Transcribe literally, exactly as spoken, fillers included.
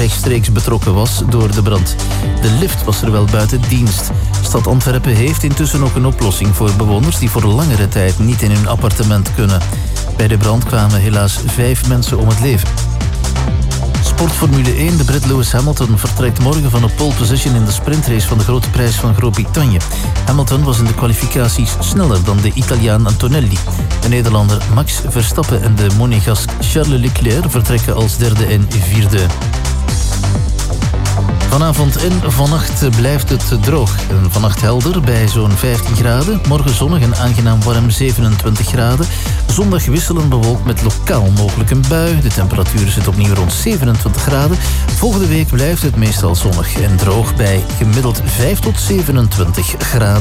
rechtstreeks betrokken was door de brand. De lift was er wel buiten dienst. Stad Antwerpen heeft intussen ook een oplossing voor bewoners die voor langere tijd niet in hun appartement kunnen. Bij de brand kwamen helaas vijf mensen om het leven. Sportformule één, de Brit Lewis Hamilton vertrekt morgen van de pole position in de sprintrace van de Grote Prijs van Groot-Brittannië. Hamilton was in de kwalificaties sneller dan de Italiaan Antonelli. De Nederlander Max Verstappen en de Monegask Charles Leclerc vertrekken als derde en vierde. Vanavond en vannacht blijft het droog. Vannacht helder bij zo'n vijftien graden. Morgen zonnig en aangenaam warm zevenentwintig graden. Zondag wisselend bewolkt met lokaal mogelijk een bui. De temperatuur zit opnieuw rond zevenentwintig graden. Volgende week blijft het meestal zonnig en droog bij gemiddeld vijf tot zevenentwintig graden.